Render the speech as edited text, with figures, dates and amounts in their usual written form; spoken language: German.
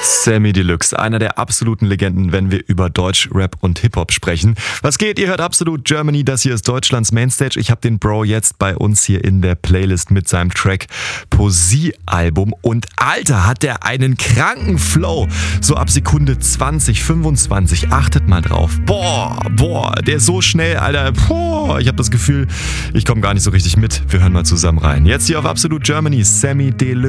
Samy Deluxe, einer der absoluten Legenden, wenn wir über Deutsch, Rap und Hip-Hop sprechen. Was geht? Ihr hört Absolut Germany, das hier ist Deutschlands Mainstage. Ich habe den Bro jetzt bei uns hier in der Playlist mit seinem Track Poesie-Album und Alter, hat der einen kranken Flow. So ab Sekunde 20, 25, achtet mal drauf. Boah, der ist so schnell, Alter. Ich habe das Gefühl, ich komme gar nicht so richtig mit. Wir hören mal zusammen rein. Jetzt hier auf Absolut Germany, Samy Deluxe.